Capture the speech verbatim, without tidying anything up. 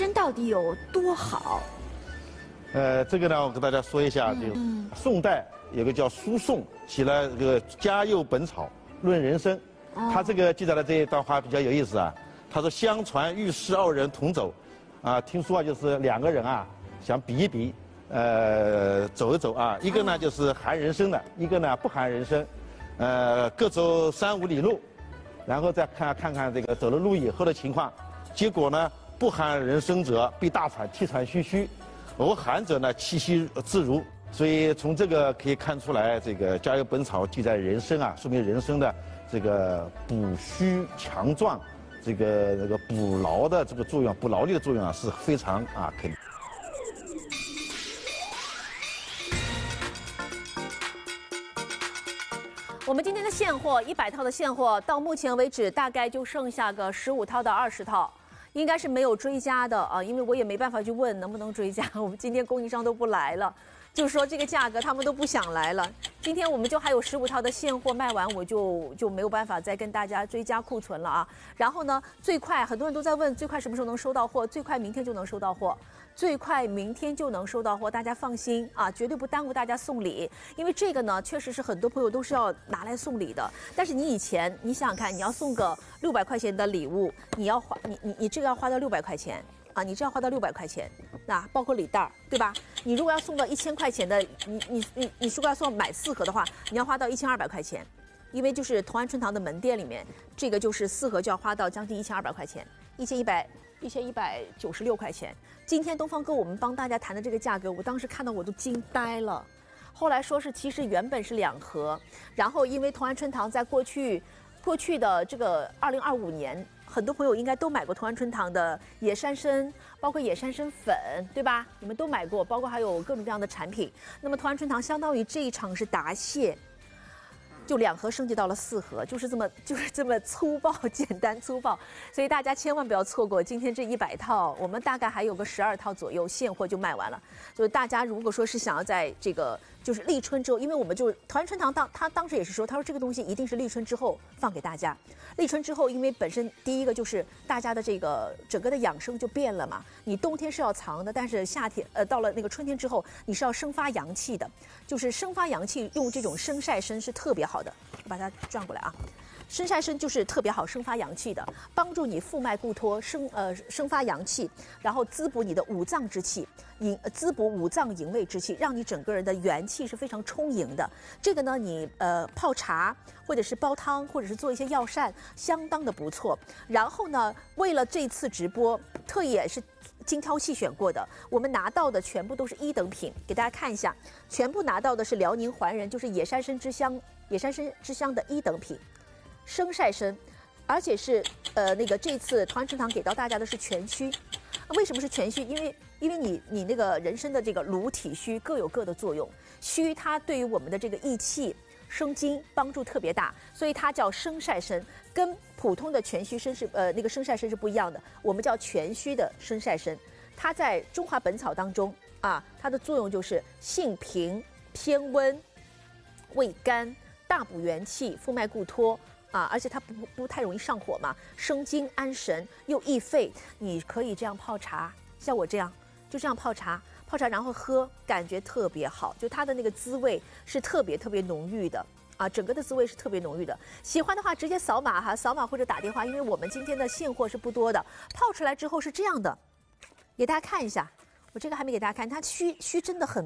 参到底有多好？ 呃，这个呢，我跟大家说一下，就宋代有个叫苏颂写了这个《嘉佑本草论人参》，他这个记载的这一段话比较有意思啊。他说：“相传御史二人同走，啊，听说啊就是两个人啊想比一比，呃，走一走啊，一个呢就是含人参的，一个呢不含人参，呃，各走三五里路，然后再看看看这个走了路以后的情况，结果呢，不含人参者必大喘，气喘吁吁。”而寒者呢，气息自如，所以从这个可以看出来，这个《嘉佑本草》记载人参啊，说明人参的这个补虚强壮、这个那个补劳的这个作用、补劳力的作用啊，是非常啊肯定。 我们今天的现货一百套的现货，到目前为止大概就剩下个十五套到二十套。应该是没有追加的啊，因为我也没办法去问能不能追加。我们今天供应商都不来了，就是说这个价格他们都不想来了。今天我们就还有十五套的现货卖完，我就就没有办法再跟大家追加库存了啊。然后呢，最快很多人都在问最快什么时候能收到货，最快明天就能收到货。最快明天就能收到货，大家放心啊，绝对不耽误大家送礼。因为这个呢，确实是很多朋友都是要拿来送礼的。但是你以前，你想想看，你要送个六百块钱的礼物，你要花你你你这个要花到六百块钱啊，你这要花到六百块钱，那包括礼袋儿，对吧？你如果要送到一千块钱的，你你你你如果要送买四盒的话，你要花到一千二百块钱，因为就是同安春堂的门店里面，这个就是四盒就要花到将近一千二百块钱，一千一百。一千一百九十六块钱，今天东方哥我们帮大家谈的这个价格，我当时看到我都惊呆了。后来说是其实原本是两盒，然后因为同安春堂在过去过去的这个二零二五年，很多朋友应该都买过同安春堂的野山参，包括野山参粉，对吧？你们都买过，包括还有各种各样的产品。那么同安春堂相当于这一场是答谢。就两盒升级到了四盒，就是这么就是这么粗暴、简单粗暴，所以大家千万不要错过今天这一百套，我们大概还有个十二套左右现货就卖完了。所以大家如果说是想要在这个就是立春之后，因为我们就同安春堂当他当时也是说，他说这个东西一定是立春之后放给大家。立春之后，因为本身第一个就是大家的这个整个的养生就变了嘛，你冬天是要藏的，但是夏天呃到了那个春天之后，你是要生发阳气的，就是生发阳气，用这种生晒参是特别好的。我把它转过来啊，生晒参就是特别好生发阳气的，帮助你复脉固脱，生呃生发阳气，然后滋补你的五脏之气，营滋补五脏营卫之气，让你整个人的元气是非常充盈的。这个呢，你呃泡茶或者是煲汤，或者是做一些药膳，相当的不错。然后呢，为了这次直播，特意也是精挑细选过的，我们拿到的全部都是一等品，给大家看一下，全部拿到的是辽宁环仁，就是野山参之乡。野山参之乡的一等品，生晒参，而且是呃那个这次同安春堂给到大家的是全虚。为什么是全虚？因为因为你你那个人参的这个颅体虚各有各的作用，虚它对于我们的这个益气生津帮助特别大，所以它叫生晒参，跟普通的全虚参是呃那个生晒参是不一样的。我们叫全虚的生晒参，它在中华本草当中啊，它的作用就是性平、偏温、味甘。大补元气，复脉固脱啊，而且它不不太容易上火嘛，生津安神又益肺。你可以这样泡茶，像我这样就这样泡茶，泡茶然后喝，感觉特别好，就它的那个滋味是特别特别浓郁的啊，整个的滋味是特别浓郁的。喜欢的话直接扫码哈，扫码或者打电话，因为我们今天的现货是不多的。泡出来之后是这样的，给大家看一下，我这个还没给大家看，它虚虚真的很。